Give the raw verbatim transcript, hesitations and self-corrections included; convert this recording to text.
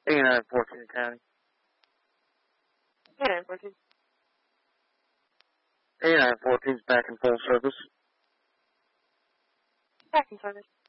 eighty-nine fourteen County. eighty-nine fourteen. eighty-nine fourteen is back in full service. Back in service.